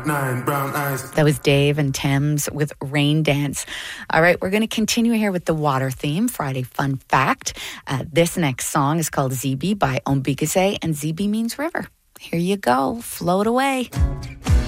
That was Dave and Thames with Rain Dance. All right, we're going to continue here with the water theme, Friday Fun Fact. This next song is called Zibi by Ombigase, and Zibi means river. Here you go, float away.